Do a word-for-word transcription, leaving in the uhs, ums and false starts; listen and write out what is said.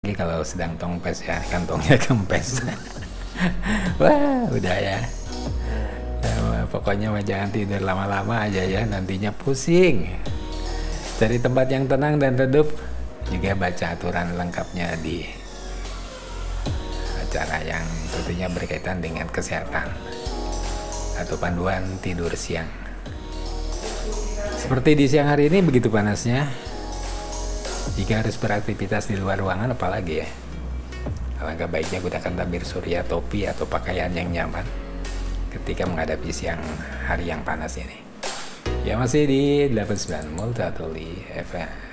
Ini kalau sedang tongpes ya, kantongnya kempes. Wah, udah ya. Ya, pokoknya mah jangan tidur lama-lama aja ya, nantinya pusing. Cari tempat yang tenang dan redup. Juga baca aturan lengkapnya di acara yang tentunya berkaitan dengan kesehatan atau panduan tidur siang. Seperti di siang hari ini begitu panasnya. Jika harus beraktivitas di luar ruangan apalagi ya, alangkah baiknya gunakan tabir surya, topi, atau pakaian yang nyaman ketika menghadapi siang hari yang panas ini. Ya masih di delapan puluh sembilan Multatuli F M.